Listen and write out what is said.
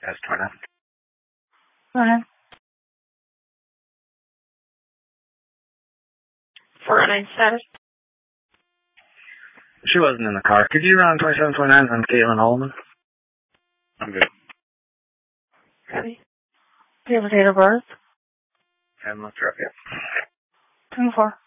That's 20. Go ahead. 409 status. She wasn't in the car. Could you run 2729 on Caitlin Holman? I'm good. Okay. Do you have a date of birth? I haven't looked her up yet. 24.